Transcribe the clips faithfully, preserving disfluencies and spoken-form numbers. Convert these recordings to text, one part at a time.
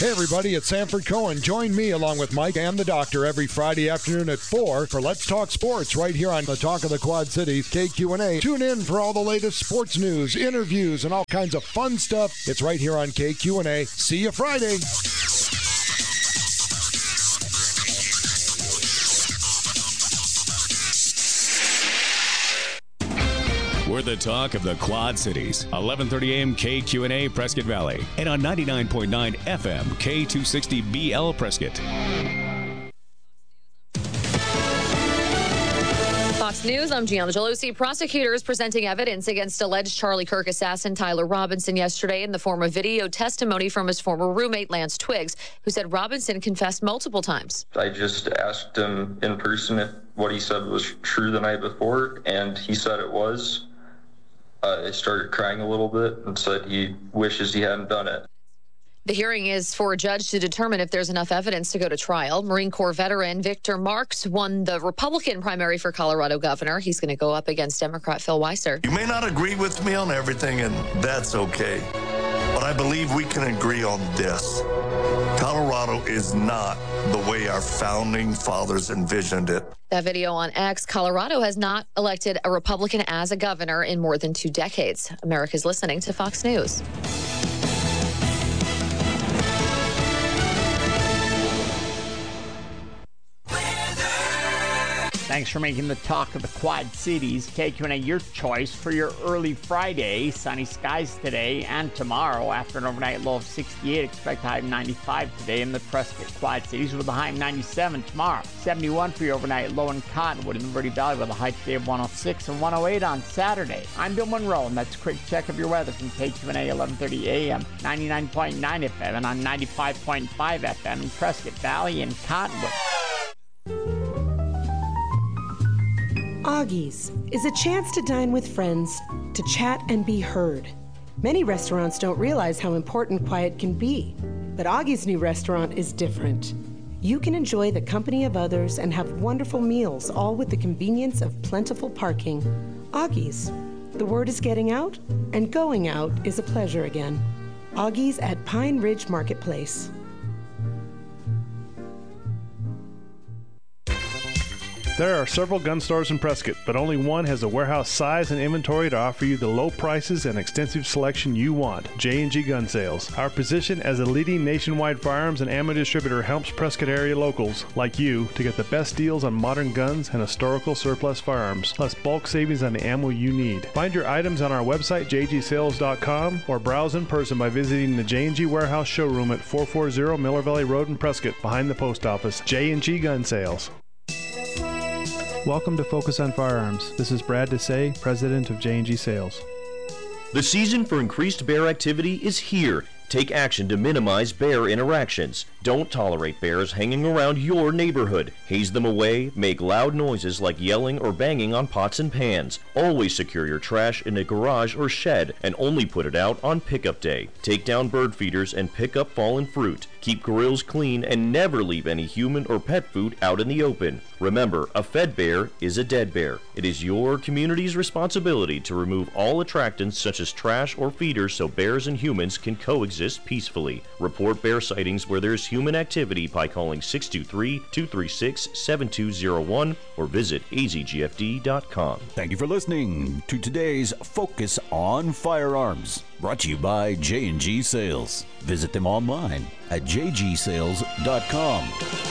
Hey everybody, it's Sanford Cohen. Join me along with Mike and the Doctor every Friday afternoon at four for Let's Talk Sports right here on the Talk of the Quad Cities, K Q and A. Tune in for all the latest sports news, interviews, and all kinds of fun stuff. It's right here on K Q and A. See you Friday. We're the talk of the Quad Cities. eleven thirty a.m. K Q and A Prescott Valley. And on ninety-nine point nine F M K two sixty B L Prescott. Fox News, I'm Gianna Gelosi. Prosecutors presenting evidence against alleged Charlie Kirk assassin Tyler Robinson yesterday in the form of video testimony from his former roommate Lance Twiggs, who said Robinson confessed multiple times. I just asked him in person if what he said was true the night before, and he said it was. Uh, I started crying a little bit and said he wishes he hadn't done it. The hearing is for a judge to determine if there's enough evidence to go to trial. Marine Corps veteran Victor Marks won the Republican primary for Colorado governor. He's going to go up against Democrat Phil Weiser. You may not agree with me on everything, and that's okay. But I believe we can agree on this. Colorado is not the way our founding fathers envisioned it. That video on X, Colorado has not elected a Republican as a governor in more than two decades. America's listening to Fox News. Thanks for making the talk of the Quad Cities. K Q and A, your choice for your early Friday. Sunny skies today and tomorrow. After an overnight low of sixty-eight, expect a high of ninety-five today in the Prescott Quad Cities with a high of ninety-seven tomorrow. seventy-one for your overnight low in Cottonwood in the Verde Valley with a high today of one oh six and one oh eight on Saturday. I'm Bill Monroe, and that's a quick check of your weather from K Q and A, eleven thirty a m, ninety-nine point nine F M, and on ninety-five point five F M in Prescott Valley and Cottonwood. Augie's is a chance to dine with friends, to chat and be heard. Many restaurants don't realize how important quiet can be, but Augie's new restaurant is different. You can enjoy the company of others and have wonderful meals, all with the convenience of plentiful parking. Augie's. The word is getting out, and going out is a pleasure again. Augie's at Pine Ridge Marketplace. There are several gun stores in Prescott, but only one has the warehouse size and inventory to offer you the low prices and extensive selection you want. J and G Gun Sales. Our position as a leading nationwide firearms and ammo distributor helps Prescott area locals like you to get the best deals on modern guns and historical surplus firearms, plus bulk savings on the ammo you need. Find your items on our website, j g sales dot com, or browse in person by visiting the J and G Warehouse showroom at four forty Miller Valley Road in Prescott, behind the post office. J and G Gun Sales. Welcome to Focus on Firearms. This is Brad Desai, president of J and G Sales. The season for increased bear activity is here. Take action to minimize bear interactions. Don't tolerate bears hanging around your neighborhood. Haze them away, make loud noises like yelling or banging on pots and pans. Always secure your trash in a garage or shed and only put it out on pickup day. Take down bird feeders and pick up fallen fruit. Keep grills clean and never leave any human or pet food out in the open. Remember, a fed bear is a dead bear. It is your community's responsibility to remove all attractants such as trash or feeders so bears and humans can coexist peacefully. Report bear sightings where there's human activity by calling six two three, two three six, seven two zero one or visit a z g f d dot com. Thank you for listening to today's Focus on Firearms, brought to you by J and G Sales. Visit them online at j g sales dot com.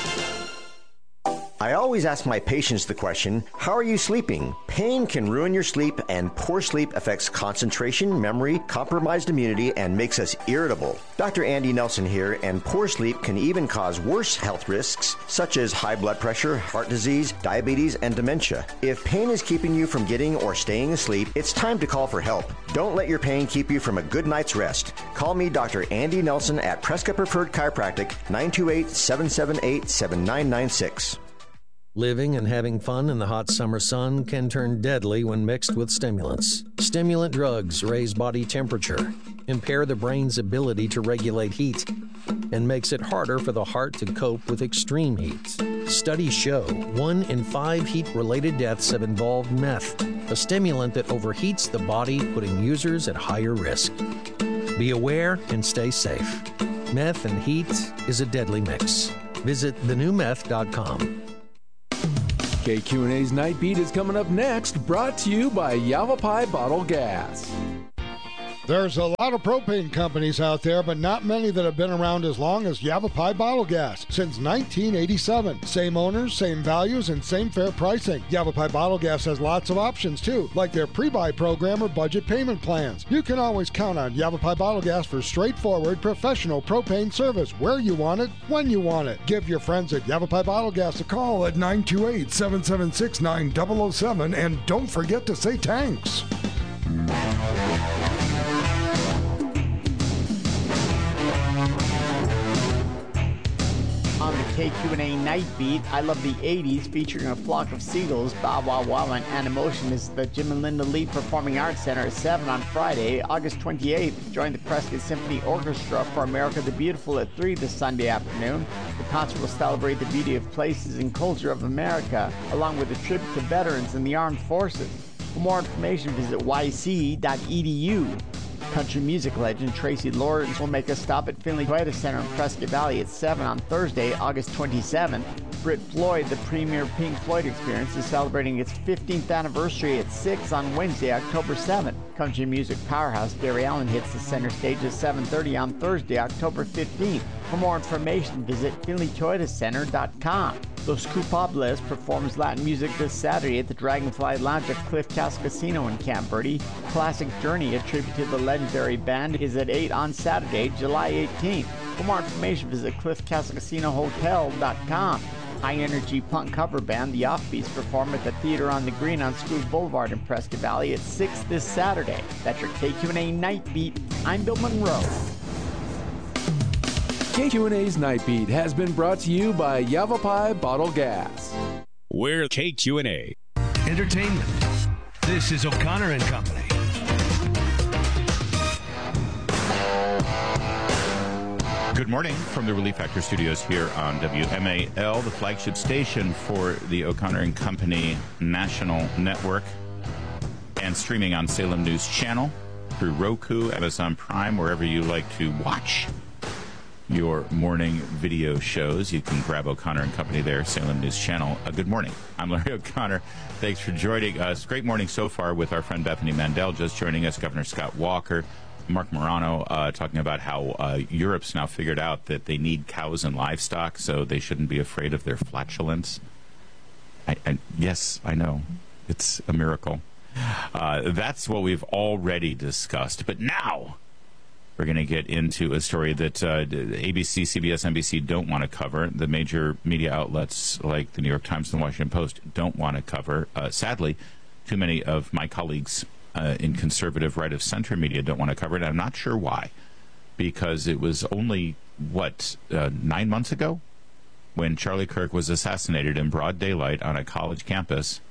I always ask my patients the question, how are you sleeping? Pain can ruin your sleep, and poor sleep affects concentration, memory, compromised immunity, and makes us irritable. Doctor Andy Nelson here, and poor sleep can even cause worse health risks, such as high blood pressure, heart disease, diabetes, and dementia. If pain is keeping you from getting or staying asleep, it's time to call for help. Don't let your pain keep you from a good night's rest. Call me, Doctor Andy Nelson, at Prescott Preferred Chiropractic, nine two eight, seven seven eight, seven nine nine six. Living and having fun in the hot summer sun can turn deadly when mixed with stimulants. Stimulant drugs raise body temperature, impair the brain's ability to regulate heat, and makes it harder for the heart to cope with extreme heat. Studies show one in five heat-related deaths have involved meth, a stimulant that overheats the body, putting users at higher risk. Be aware and stay safe. Meth and heat is a deadly mix. Visit the new meth dot com. K Q and A's Night Beat is coming up next, brought to you by Yavapai Bottle Gas. There's a lot of propane companies out there, but not many that have been around as long as Yavapai Bottle Gas since nineteen eighty-seven. Same owners, same values, and same fair pricing. Yavapai Bottle Gas has lots of options too, like their pre-buy program or budget payment plans. You can always count on Yavapai Bottle Gas for straightforward, professional propane service where you want it, when you want it. Give your friends at Yavapai Bottle Gas a call at nine two eight, seven seven six, nine zero zero seven, and don't forget to say thanks. On the K Q and A Night Beat, I Love the eighties, featuring a flock of seagulls, Bow Wow Wow and Animotion, is the Jim and Linda Lee Performing Arts Center at seven on Friday, August twenty-eighth. Join the Prescott Symphony Orchestra for America the Beautiful at three this Sunday afternoon. The concert will celebrate the beauty of places and culture of America, along with a tribute to veterans in the armed forces. For more information, visit y c dot e d u. Country music legend Tracy Lawrence will make a stop at Finley Toyota Center in Prescott Valley at seven on Thursday, August twenty-seventh. Brit Floyd, the premier Pink Floyd experience, is celebrating its fifteenth anniversary at six on Wednesday, October seventh. Country music powerhouse Gary Allan hits the center stage at seven thirty on Thursday, October fifteenth. For more information, visit finley toyota center dot com. Los Culpables performs Latin music this Saturday at the Dragonfly Lounge at Cliff Castle Casino in Camp Verde. Classic Journey, a tribute to the legendary band, is at eight on Saturday, July eighteenth. For more information, visit cliff castle casino hotel dot com. High-energy punk cover band The Offbeats perform at the Theater on the Green on Scoot Boulevard in Prescott Valley at six this Saturday. That's your K Q and A Night Beat. I'm Bill Monroe. K Q and A's Night Beat has been brought to you by Yavapai Bottle Gas. We're K Q and A. Entertainment. This is O'Connor and Company. Good morning from the Relief Factor Studios here on W M A L, the flagship station for the O'Connor and Company National Network, and streaming on Salem News Channel through Roku, Amazon Prime, wherever you like to watch your morning video shows. You can grab O'Connor and Company there, Salem News Channel. Uh, good morning. I'm Larry O'Connor. Thanks for joining us. Great morning so far with our friend Bethany Mandel just joining us, Governor Scott Walker, Mark Morano uh, talking about how uh, Europe's now figured out that they need cows and livestock, so they shouldn't be afraid of their flatulence. I, I, yes, I know. It's a miracle. Uh, that's what we've already discussed. But now we're going to get into a story that uh, A B C, C B S, N B C don't want to cover. The major media outlets like the New York Times and the Washington Post don't want to cover. Uh, sadly, too many of my colleagues Uh, in conservative right-of-center media don't want to cover it. I'm not sure why, because it was only, what, uh, nine months ago when Charlie Kirk was assassinated in broad daylight on a college campus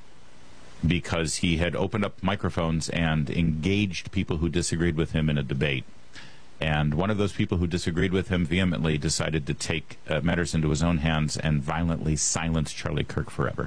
because he had opened up microphones and engaged people who disagreed with him in a debate. And one of those people who disagreed with him vehemently decided to take uh, matters into his own hands and violently silence Charlie Kirk forever.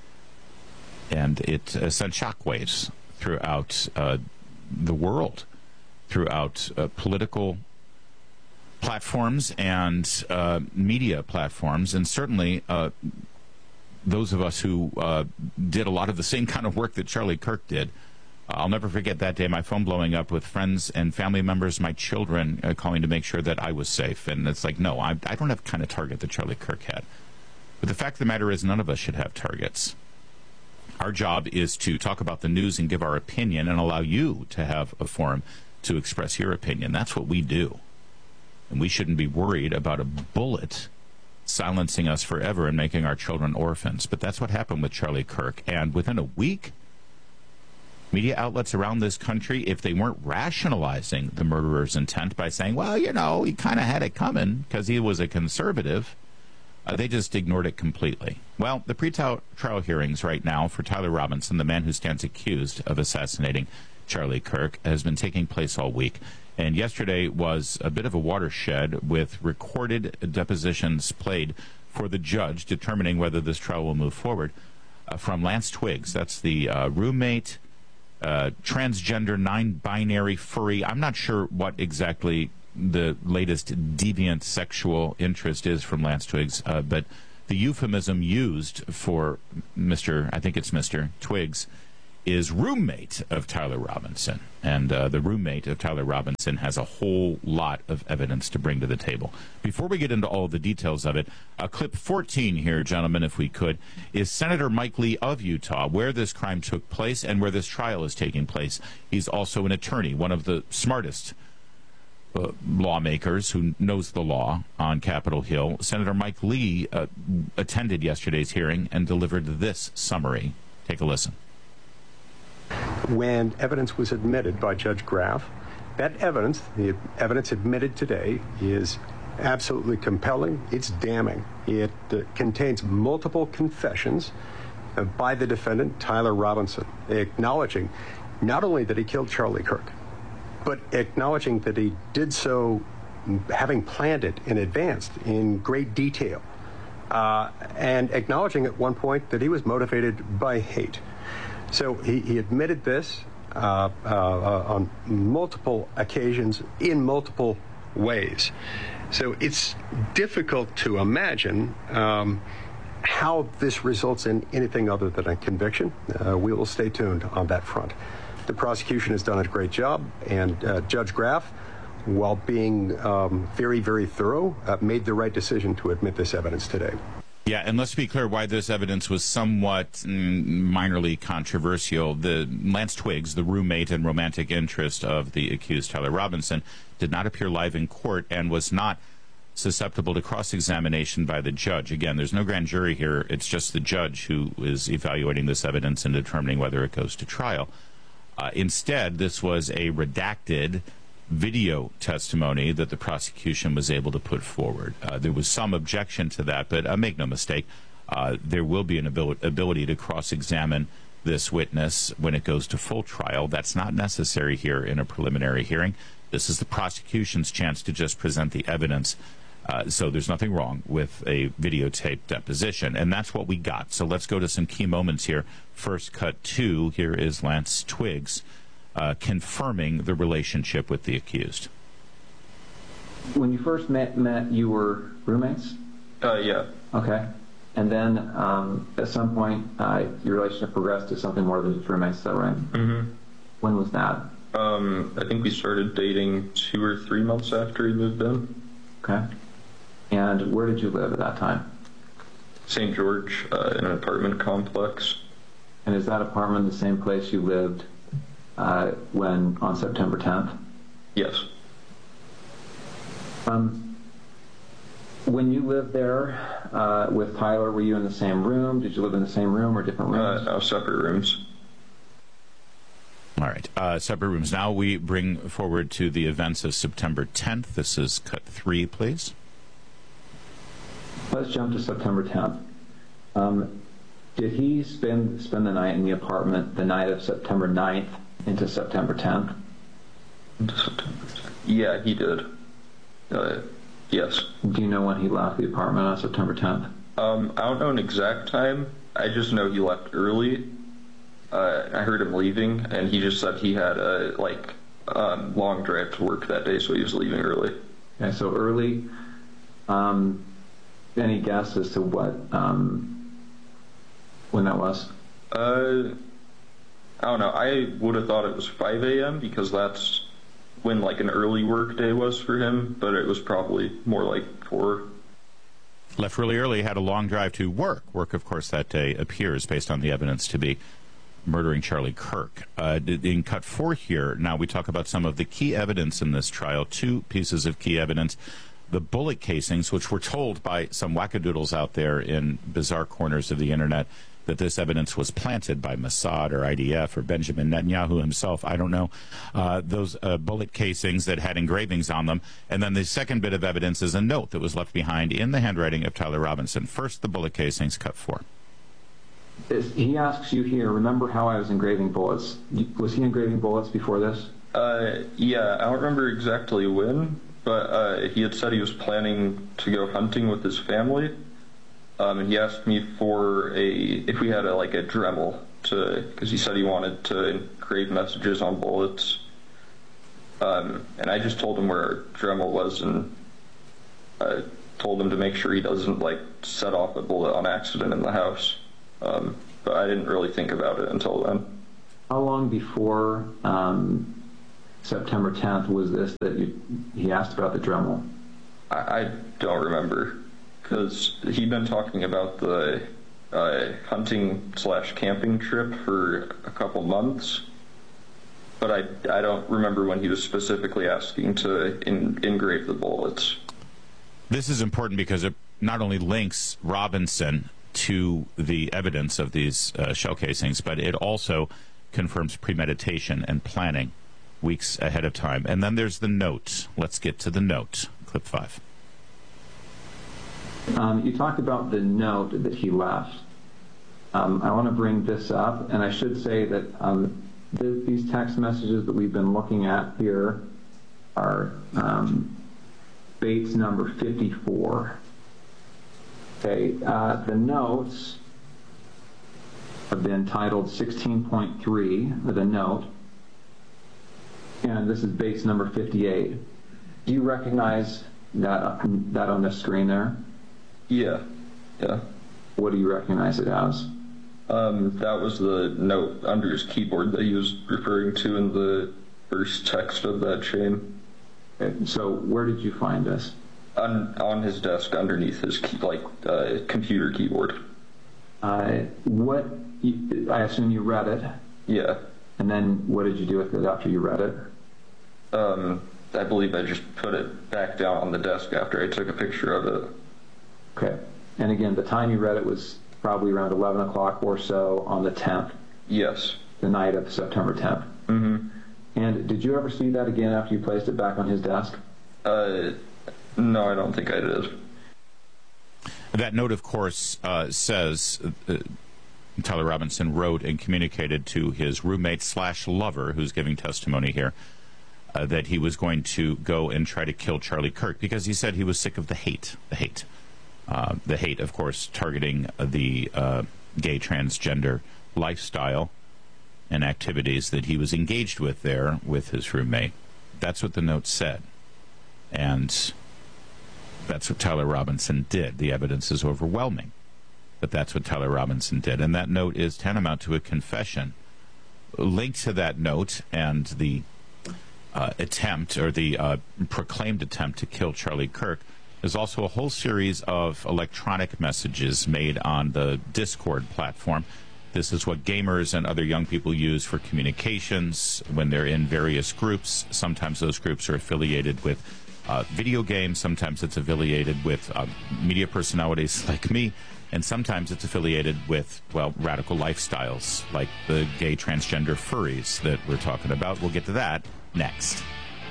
And it uh, sent shockwaves throughout uh, the world, throughout uh, political platforms and uh, media platforms, and certainly uh, those of us who uh, did a lot of the same kind of work that Charlie Kirk did. I'll never forget that day, my phone blowing up with friends and family members, my children uh, calling to make sure that I was safe. And it's like, no, I, I don't have the kind of target that Charlie Kirk had. But the fact of the matter is, none of us should have targets. Our job is to talk about the news and give our opinion and allow you to have a forum to express your opinion. That's what we do. And we shouldn't be worried about a bullet silencing us forever and making our children orphans. But that's what happened with Charlie Kirk. And within a week, media outlets around this country, if they weren't rationalizing the murderer's intent by saying, well, you know, he kind of had it coming because he was a conservative, Uh, they just ignored it completely. Well, the pre-trial hearings right now for Tyler Robinson, the man who stands accused of assassinating Charlie Kirk, has been taking place all week. And yesterday was a bit of a watershed with recorded depositions played for the judge determining whether this trial will move forward. Uh, from Lance Twiggs, that's the uh, roommate, uh, transgender, non-binary, furry. I'm not sure what exactly the latest deviant sexual interest is from Lance Twiggs, uh, but the euphemism used for Mister I think it's Mister Twiggs, is roommate of Tyler Robinson. And uh, the roommate of Tyler Robinson has a whole lot of evidence to bring to the table. Before we get into all the details of it, uh, clip fourteen here, gentlemen, if we could, is Senator Mike Lee of Utah, where this crime took place and where this trial is taking place. He's also an attorney, one of the smartest uh, lawmakers who knows the law on Capitol Hill. Senator Mike Lee uh, attended yesterday's hearing and delivered this summary. Take a listen. When evidence was admitted by Judge Graff, that evidence, the evidence admitted today, is absolutely compelling. It's damning. It uh, contains multiple confessions uh, by the defendant, Tyler Robinson, acknowledging not only that he killed Charlie Kirk, but acknowledging that he did so having planned it in advance in great detail, uh, and acknowledging at one point that he was motivated by hate. So he, he admitted this uh, uh, uh, on multiple occasions in multiple ways. So it's difficult to imagine um, how this results in anything other than a conviction. Uh, we will stay tuned on that front. The prosecution has done a great job, and uh, Judge Graff, while being um, very, very thorough, uh, made the right decision to admit this evidence today. Yeah, and let's be clear why this evidence was somewhat mm, minorly controversial. The Lance Twiggs, the roommate and romantic interest of the accused Tyler Robinson, did not appear live in court and was not susceptible to cross-examination by the judge. Again, there's no grand jury here. It's just the judge who is evaluating this evidence and determining whether it goes to trial. Uh, instead, this was a redacted video testimony that the prosecution was able to put forward. Uh, there was some objection to that, but uh, make no mistake, uh, there will be an abil- ability to cross-examine this witness when it goes to full trial. That's not necessary here in a preliminary hearing. This is the prosecution's chance to just present the evidence. Uh, so there's nothing wrong with a videotape deposition, and that's what we got. So let's go to some key moments here. First, cut two. Here is Lance Twiggs Uh, confirming the relationship with the accused. When you first met, met you were roommates? Uh, yeah. Okay. And then um, at some point, uh, your relationship progressed to something more than just roommates, is that right? Mm-hmm. When was that? Um, I think we started dating two or three months after he moved in. Okay. And where did you live at that time? Saint George, uh, in an apartment complex. And is that apartment the same place you lived Uh, when on September tenth? Yes. Um, when you lived there uh, with Tyler, were you in the same room? Did you live in the same room or different rooms? Uh, no, separate rooms. All right, uh, separate rooms. Now we bring forward to the events of September tenth. This is cut three, please. Let's jump to September tenth. Um, did he spend spend the night in the apartment the night of September ninth into September tenth? Yeah, he did. Uh, yes. Do you know when he left the apartment on September tenth? Um, I don't know an exact time. I just know he left early. Uh, I heard him leaving, and he just said he had a like um, long drive to work that day, so he was leaving early. Okay, so early. Um, any guess as to what um, when that was? Uh. I don't know. I would have thought it was five a.m. because that's when like an early work day was for him, but it was probably more like four. Left really early, had a long drive to work. Work, of course, that day appears, based on the evidence, to be murdering Charlie Kirk. Uh, in cut four here, now we talk about some of the key evidence in this trial. Two pieces of key evidence. The bullet casings, which were told by some wackadoodles out there in bizarre corners of the internet that this evidence was planted by Mossad or I D F or Benjamin Netanyahu himself. I don't know. Uh, those uh, bullet casings that had engravings on them. And then the second bit of evidence is a note that was left behind in the handwriting of Tyler Robinson. First, the bullet casings, cut four. He asks you here, remember how I was engraving bullets. Was he engraving bullets before this? Uh, yeah, I don't remember exactly when, but uh, he had said he was planning to go hunting with his family. Um, and he asked me for a, if we had a, like a Dremel to, because he said he wanted to engrave messages on bullets. Um, and I just told him where Dremel was, and I told him to make sure he doesn't, like, set off a bullet on accident in the house. Um, but I didn't really think about it until then. How long before um, September tenth was this that you, he asked about the Dremel? I, I don't remember, because he'd been talking about the uh, hunting slash camping trip for a couple months, but I, I don't remember when he was specifically asking to in, engrave the bullets. This is important because it not only links Robinson to the evidence of these uh, shell casings, but it also confirms premeditation and planning weeks ahead of time. And then there's the note. Let's get to the note. Clip five. Um, you talked about the note that he left. Um, I want to bring this up, and I should say that um, th- these text messages that we've been looking at here are um, Bates number fifty-four. Okay, uh, the notes have been titled sixteen point three, the note, and this is Bates number fifty-eight. Do you recognize that, that on the screen there? Yeah, yeah. What do you recognize it as? Um, that was the note under his keyboard that he was referring to in the first text of that chain. Okay, so where did you find this? On, on his desk underneath his key, like uh, computer keyboard. Uh, what, you, I assume you read it? Yeah. And then what did you do with it after you read it? Um, I believe I just put it back down on the desk after I took a picture of it. Okay. And again, the time you read it was probably around eleven o'clock or so on the tenth? Yes. The night of September tenth? Mm-hmm. And did you ever see that again after you placed it back on his desk? Uh, no, I don't think I did. That note, of course, uh, says uh, Tyler Robinson wrote and communicated to his roommate slash lover, who's giving testimony here, uh, that he was going to go and try to kill Charlie Kirk because he said he was sick of the hate, the hate. Uh, the hate, of course, targeting the uh, gay transgender lifestyle and activities that he was engaged with there with his roommate. That's what the note said. And that's what Tyler Robinson did. The evidence is overwhelming, but that's what Tyler Robinson did. And that note is tantamount to a confession. Linked to that note and the uh, attempt, or the uh, proclaimed attempt to kill Charlie Kirk, there's also a whole series of electronic messages made on the Discord platform. This is what gamers and other young people use for communications when they're in various groups. Sometimes those groups are affiliated with uh, video games. Sometimes it's affiliated with uh, media personalities like me. And sometimes it's affiliated with, well, radical lifestyles like the gay transgender furries that we're talking about. We'll get to that next.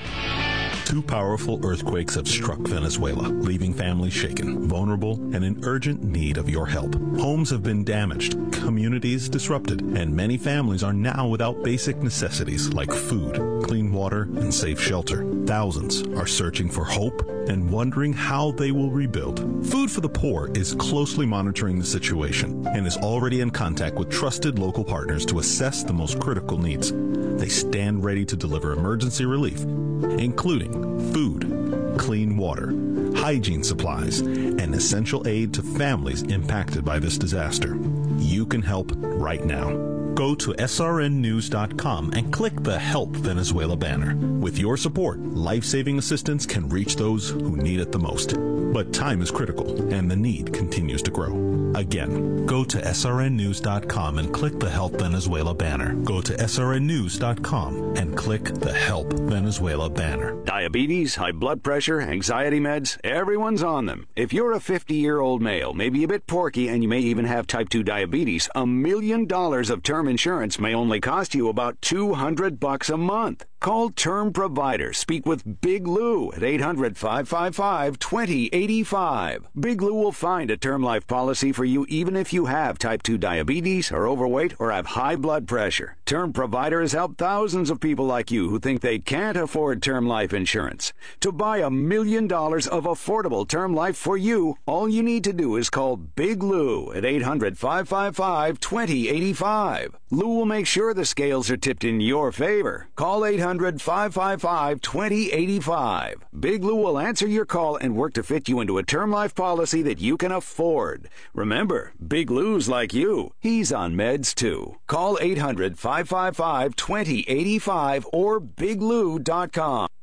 Two powerful earthquakes have struck Venezuela, leaving families shaken, vulnerable, and in urgent need of your help. Homes have been damaged, communities disrupted, and many families are now without basic necessities like food, clean water, and safe shelter. Thousands are searching for hope and wondering how they will rebuild. Food for the Poor is closely monitoring the situation and is already in contact with trusted local partners to assess the most critical needs. They stand ready to deliver emergency relief, including food, clean water, hygiene supplies, and essential aid to families impacted by this disaster. You can help right now. Go to S R N news dot com and click the Help Venezuela banner. With your support, life-saving assistance can reach those who need it the most. But time is critical, and the need continues to grow. Again, go to S R N news dot com and click the Help Venezuela banner. Go to S R N news dot com and click the Help Venezuela banner. Diabetes, high blood pressure, anxiety meds, everyone's on them. If you're a fifty-year-old male, maybe a bit porky, and you may even have type two diabetes, a million dollars of term insurance may only cost you about two hundred bucks a month. Call Term Provider. Speak with Big Lou at eight hundred, five five five, two zero eight five. Big Lou will find a term life policy for you even if you have type two diabetes, are overweight, or have high blood pressure. Term Provider has helped thousands of people like you who think they can't afford term life insurance. To buy a million dollars of affordable term life for you, all you need to do is call Big Lou at eight hundred, five five five, two zero eight five. Lou will make sure the scales are tipped in your favor. Call eight hundred, five five five, two zero eight five. Big Lou will answer your call and work to fit you into a term life policy that you can afford. Remember, Big Lou's like you. He's on meds too. Call eight hundred, five five five, two zero eight five or big lou dot com.